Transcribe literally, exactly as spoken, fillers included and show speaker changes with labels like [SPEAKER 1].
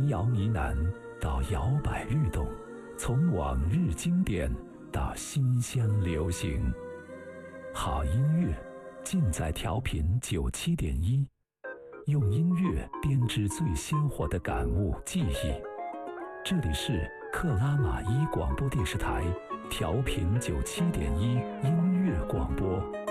[SPEAKER 1] 谣呢喃到摇摆律动，从往日经典到新乡流行。好音乐尽在调频九七点一，用音乐编织最鲜活的感悟记忆。这里是克拉玛依广播电视台调频九七点一音乐广播。